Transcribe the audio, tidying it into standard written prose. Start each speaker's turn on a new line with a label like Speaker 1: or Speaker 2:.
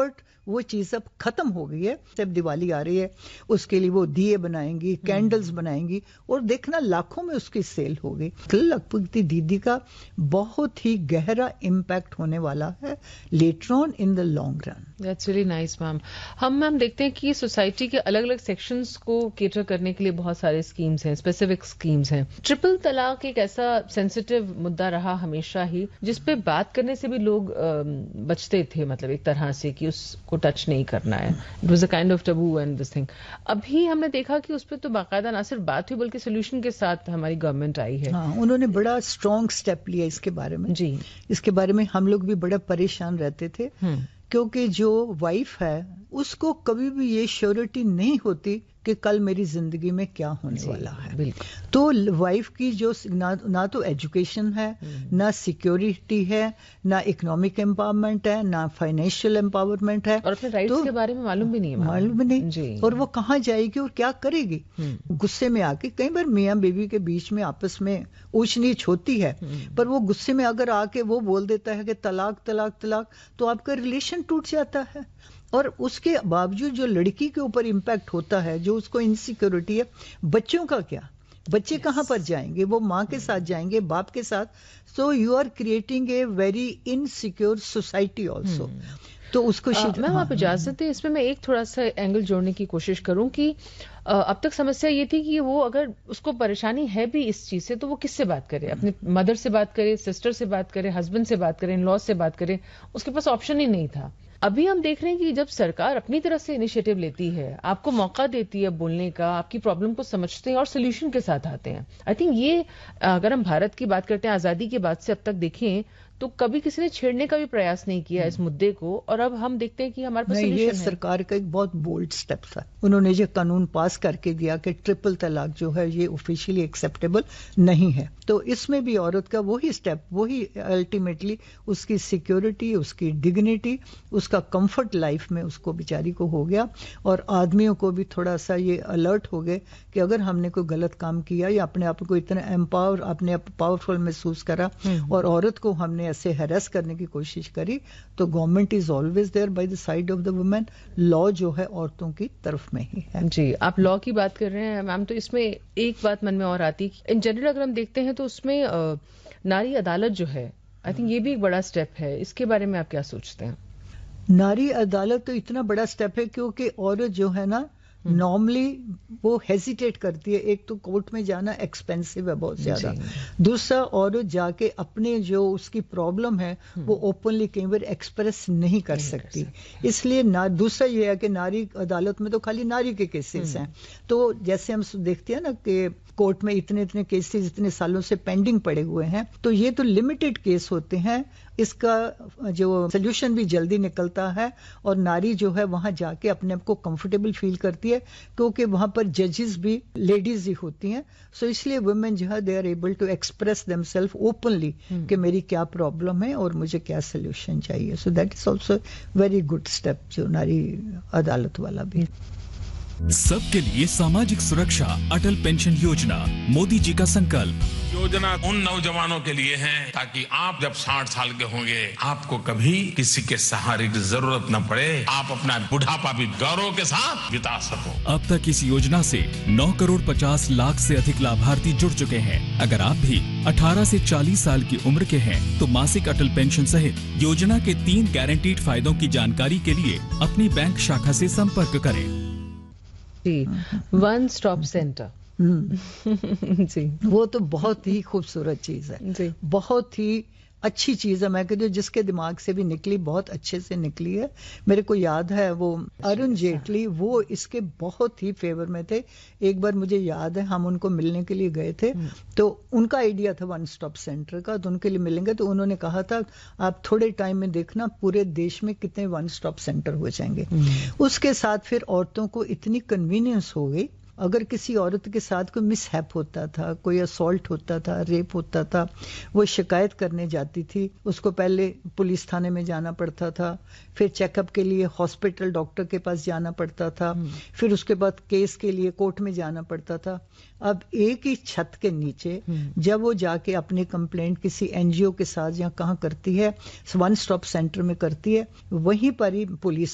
Speaker 1: Comfort وہ چیز اب ختم ہو گئی ہے. جب دیوالی آ رہی ہے اس کے لیے وہ دیے بنائیں گی, کینڈلز بنائیں گی, اور دیکھنا لاکھوں میں اس کی سیل ہو گئی. لکھپتی دیدی کا بہت ہی گہرا امپیکٹ ہونے والا ہے later on in the long run.
Speaker 2: That's really nice میم. ہم میم دیکھتے ہیں کہ سوسائٹی کے الگ الگ سیکشنز کو کیٹر کرنے کے لیے بہت سارے اسکیمز ہیں, اسپیسیفک اسکیمز ہیں. ٹرپل طلاق ایک ایسا سینسیٹیو مدعا رہا ہمیشہ ہی جس پہ بات کرنے سے بھی لوگ بچتے تھے, مطلب ایک طرح سے کہ اس کو ٹچ نہیں کرنا ہے. It was a kind of taboo and this thing. ابھی ہم نے دیکھا کہ اس پہ تو باقاعدہ نہ صرف بات ہوئی بلکہ سولوشن کے ساتھ ہماری گورنمنٹ آئی ہے.
Speaker 1: ہاں, انہوں نے بڑا اسٹرانگ اسٹیپ لیا اس کے بارے میں.
Speaker 2: جی,
Speaker 1: اس کے بارے میں ہم لوگ بھی بڑا پریشان رہتے تھے کیونکہ جو وائف ہے اس کو کبھی بھی یہ شیورٹی نہیں ہوتی کہ کل میری زندگی میں کیا ہونے والا ہے. تو وائف کی جو نہ تو ایجوکیشن ہے, نہ سیکیورٹی ہے, نہ اکنامک امپاورمنٹ ہے, نہ فائنینشیل امپاورمنٹ ہے,
Speaker 2: اور اپنے رائٹس کے بارے میں معلوم بھی نہیں ہے.
Speaker 1: معلوم نہیں, اور وہ کہاں جائے گی اور کیا کرے گی. غصے میں آ کے کئی بار میاں بیوی کے بیچ میں آپس میں اونچ نیچ ہوتی ہے, پر وہ غصے میں اگر آ کے وہ بول دیتا ہے کہ طلاق طلاق طلاق, تو آپ کا ریلیشن ٹوٹ جاتا ہے. اور اس کے باوجود جو لڑکی کے اوپر امپیکٹ ہوتا ہے, جو اس کو انسیکیورٹی ہے, بچوں کا کیا, بچے کہاں پر جائیں گے, وہ ماں کے ساتھ جائیں گے, باپ کے ساتھ. So you are creating a very insecure society also. تو اس کو
Speaker 2: میم آپ اجازت دیں اس میں ایک تھوڑا سا اینگل جوڑنے کی کوشش کروں کہ اب تک سمسیا یہ تھی کہ وہ اگر اس کو پریشانی ہے بھی اس چیز سے تو وہ کس سے بات کرے, اپنے مدر سے بات کرے, سسٹر سے بات کرے, ہسبینڈ سے بات کرے, ان لاز سے بات کرے, اس کے پاس آپشن ہی نہیں تھا. ابھی ہم دیکھ رہے ہیں کہ جب سرکار اپنی طرف سے انیشیٹو لیتی ہے, آپ کو موقع دیتی ہے بولنے کا, آپ کی پرابلم کو سمجھتے ہیں اور سولوشن کے ساتھ آتے ہیں. آئی تھنک یہ اگر ہم بھارت کی بات کرتے ہیں آزادی کے بعد سے اب تک دیکھیں تو کبھی کسی نے چھیڑنے کا بھی پریاس نہیں کیا اس مدعے کو, اور اب ہم دیکھتے ہیں کہ ہمارے پاس سولوشن ہے.
Speaker 1: یہ سرکار کا ایک بہت بولڈ سٹیپ تھا. انہوں نے یہ قانون پاس کر کے دیا کہ ٹرپل طلاق جو ہے یہ آفیشیلی ایکسیپٹیبل نہیں ہے. تو اس میں بھی عورت کا وہی سٹیپ, وہی الٹیمیٹلی اس کی سیکیورٹی, اس کی ڈگنیٹی, اس کا کمفرٹ لائف میں اس کو بیچاری کو ہو گیا. اور آدمیوں کو بھی تھوڑا سا یہ الرٹ ہو گئے کہ اگر ہم نے کوئی غلط کام کیا یا اپنے آپ کو اتنا امپاور, اپنے آپ پاورفل محسوس کرا اور عورت کو ہم نے ایسے ہیرس کرنے کی کوشش کری, تو government is always there by the side of the woman. لا جو ہے عورتوں کی طرف میں ہی ہے.
Speaker 2: جی, آپ لا کی بات کر رہے ہیں میم, تو اس میں ایک بات من میں اور آتی, ان جنرل اگر ہم دیکھتے ہیں تو اس میں ناری عدالت جو ہے, آئی تھنک یہ بھی ایک بڑا سٹیپ ہے. اس کے بارے میں آپ کیا سوچتے ہیں؟
Speaker 1: ناری عدالت تو اتنا بڑا سٹیپ ہے کیونکہ عورت جو ہے نا نارملی وہ ہیزیٹیٹ کرتی ہے. ایک تو کورٹ میں جانا ایکسپینسو ہے بہت زیادہ, دوسرا عورت جا کے اپنے جو اس کی پرابلم ہے وہ اوپنلی کئی بار ایکسپریس نہیں کر سکتی. اس لیے دوسرا یہ ہے کہ ناری عدالت میں تو خالی ناری کے کیسز ہیں. تو جیسے ہم دیکھتے ہیں نا کہ کورٹ میں اتنے کیسز اتنے سالوں سے پینڈنگ پڑے ہوئے ہیں, تو یہ تو لمیٹڈ کیس ہوتے ہیں. اس کا جو سولوشن بھی جلدی نکلتا ہے, اور ناری جو ہے وہاں جا کے اپنے آپ کو کمفرٹیبل فیل کرتی ہے کیونکہ وہاں پر ججز بھی لیڈیز ہی ہوتی ہیں. سو اس لیے ویمن جو ہے they are able to express them self openly کہ میری کیا پرابلم ہے اور مجھے کیا سولوشن چاہیے. So that is also very good step جو ناری عدالت والا بھی.
Speaker 3: سب کے لیے ساماجک سرکشا اٹل پینشن یوجنا, مودی جی کا سنکلپ.
Speaker 4: یوجنا ان نوجوانوں کے لیے ہے تاکہ آپ جب 60 سال کے ہوں گے آپ کو کبھی کسی کے سہارے کی ضرورت نہ پڑے, آپ اپنا بڑھاپا بھی گورو کے ساتھ بتا سکو.
Speaker 3: اب تک اس یوجنا سے 9,50,00,000 سے ادھک لابھارتی جڑ چکے ہیں. اگر آپ بھی 18 سے 40 سال کی عمر کے ہیں تو ماسک اٹل پینشن سہت یوجنا کے 3 گارنٹیڈ فائدوں کی جانکاری کے لیے اپنی بینک شاخا سے سمپرک کریں.
Speaker 2: ون اسٹاپ سینٹر,
Speaker 1: جی وہ تو بہت ہی خوبصورت چیز ہے, بہت ہی اچھی چیز ہے. میں کہتی ہوں جس کے دماغ سے بھی نکلی بہت اچھے سے نکلی ہے. میرے کو یاد ہے وہ ارون جیٹلی وہ اس کے بہت ہی فیور میں تھے. ایک بار مجھے یاد ہے ہم ان کو ملنے کے لیے گئے تھے, تو ان کا آئیڈیا تھا ون اسٹاپ سینٹر کا, تو ان کے لیے ملیں گے. تو انہوں نے کہا تھا آپ تھوڑے ٹائم میں دیکھنا پورے دیش میں کتنے ون اسٹاپ سینٹر ہو جائیں گے. اس کے ساتھ پھر عورتوں کو اتنی کنوینئنس ہو گئی. اگر کسی عورت کے ساتھ کوئی مس ہیپ ہوتا تھا, کوئی اسالٹ ہوتا تھا, ریپ ہوتا تھا, وہ شکایت کرنے جاتی تھی. اس کو پہلے پولیس تھانے میں جانا پڑتا تھا, پھر چیک اپ کے لیے ہاسپٹل ڈاکٹر کے پاس جانا پڑتا تھا, پھر اس کے بعد کیس کے لیے کورٹ میں جانا پڑتا تھا. اب ایک ہی چھت کے نیچے جب وہ جا کے اپنی کمپلینٹ کسی این جی او کے ساتھ یا کہاں کرتی ہے, ون اسٹاپ سینٹر میں کرتی ہے, وہیں پر ہی پولیس